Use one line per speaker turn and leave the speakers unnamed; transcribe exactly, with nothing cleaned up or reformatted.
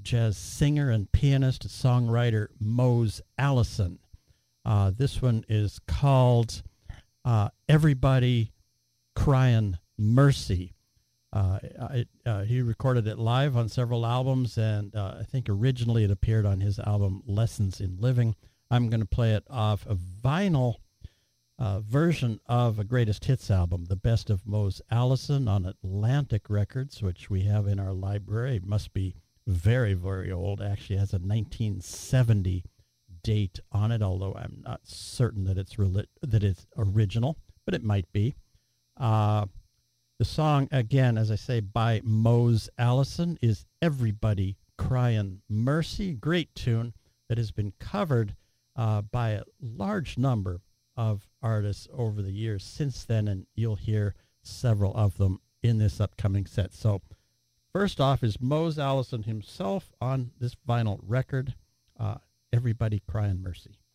jazz singer and pianist, songwriter Mose Allison. Uh, this one is called uh, Everybody Crying Mercy. Uh, it, uh, he recorded it live on several albums, and uh, I think originally it appeared on his album Lessons in Living. I'm going to play it off a vinyl uh, version of a greatest hits album, The Best of Mose Allison, on Atlantic Records, which we have in our library. It must be very, very old. Actually, it has a nineteen seventy date on it, although I'm not certain that it's reli- that it's original, but it might be. Uh, the song, again, as I say, by Mose Allison, is Everybody Crying Mercy. Great tune that has been covered uh, by a large number of artists over the years since then, and you'll hear several of them in this upcoming set. So first off is Mose Allison himself on this vinyl record, uh, Everybody Crying Mercy.